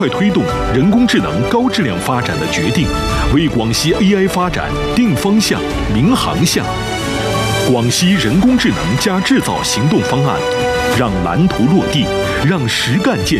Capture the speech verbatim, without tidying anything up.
快推动人工智能高质量发展的决定，为广西 A I 发展定方向、明航向。广西人工智能加制造行动方案，让蓝图落地，让实干见